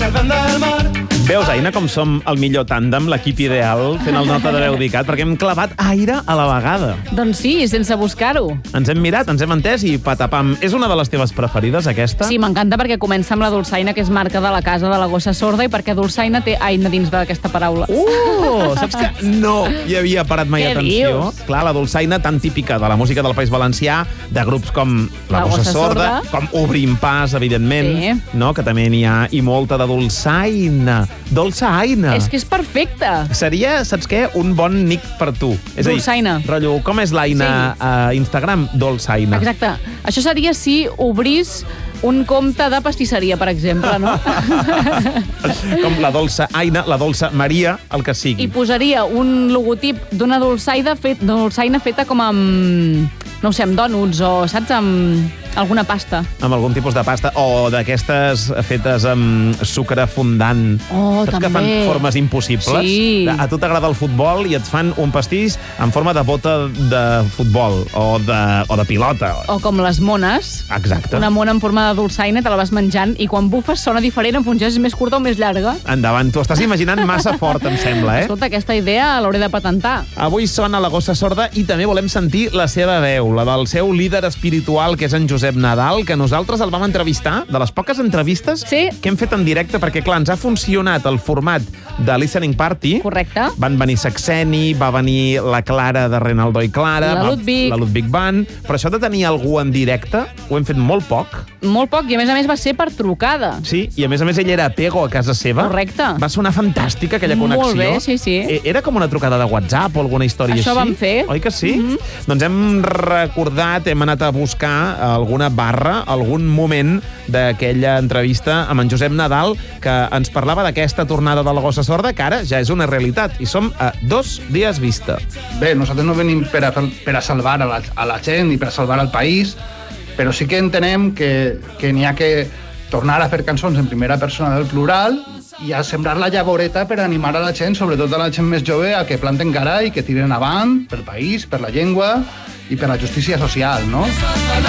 salvan del mar. Veus, Aina, com som el millor tàndem, l'equip ideal, fent el Nota de veu dicat, perquè hem clavat aire a la vegada. Doncs sí, sense buscar-ho. Ens hem mirat, ens hem entès i patapam. És una de les teves preferides, aquesta? Sí, m'encanta perquè comença amb la dolçaina, que és marca de la casa de la gossa sorda, i perquè dolçaina té aina dins d'aquesta paraula. Saps que no hi havia parat mai Què atenció? dius? Clar, la dolçaina tan típica de la música del País Valencià, de grups com la Gossa Sorda, com Obrim Pas, evidentment, Sí. no? Que també n'hi ha, i molta de dolçaina. Dolçaina. És que és perfecte. Seria, saps què? Un bon nick per tu. És Dolçaina. A dir, rotllo, com és l'Aina a Instagram? Dolçaina. Exacte. Això seria si obrís un compte de pastisseria, per exemple, no? Com la dolça Aina, la dolça Maria, el que sigui. I posaria un logotip d'una dolçaina feta com amb, no ho sé, amb dònuts o, saps, amb alguna pasta. Amb algun tipus de pasta, o d'aquestes fetes amb sucre fondant. Oh, Saps també. que fan formes impossibles? Sí. A tu t'agrada el futbol i et fan un pastís en forma de bota de futbol o de pilota. O com les mones. Exacte. Una mona en forma de dolçaina, te la vas menjant i quan bufes sona diferent en funció si és més curta o més llarga. Endavant, t'ho estàs imaginant massa fort, em sembla, eh? Escolta, aquesta idea l'hauré de patentar. Avui sona la Gossa Sorda i també volem sentir la seva veu, la del seu líder espiritual, que és en Josep Nadal, que nosaltres el vam entrevistar, de les poques entrevistes Sí. que hem fet en directe, perquè, clar, ens ha funcionat el format de Listening Party. Correcte. Van venir Saxeni, va venir la Clara de Renaldo i Clara, La Ludwig. la Ludwig Band, però això de tenir algú en directe ho hem fet molt poc. Molt poc, i a més va ser per trucada. Sí, i a més ell era a Pego, a casa seva. Correcte. Va sonar fantàstica aquella Molt connexió. bé, sí, sí. Era com una trucada de WhatsApp o alguna història Això així. vam fer. Oi que sí? Doncs hem recordat, hem anat a buscar alguna barra, algun moment d'aquella entrevista amb en Josep Nadal, que ens parlava d'aquesta tornada de la Gossa Sorda, que ara ja és una realitat, i som a 2 dies vista. Bé, nosaltres no venim per a salvar a la gent i per a salvar el país, però sí que entenem que n'hi ha que tornar a fer cançons en primera persona del plural i a sembrar la llavoreta per animar a la gent, sobretot a la gent més jove, a que planten cara i que tiren avant pel país, per la llengua i per la justícia social, no?